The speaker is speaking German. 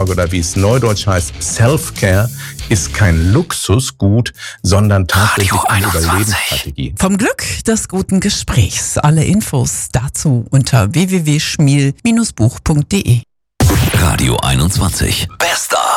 Selbstfürsorge oder wie es neudeutsch heißt, Self-Care ist kein Luxusgut, sondern tatsächlich eine Überlebensstrategie. Vom Glück des guten Gesprächs. Alle Infos dazu unter www.schmiel-buch.de. Radio 21. Bester.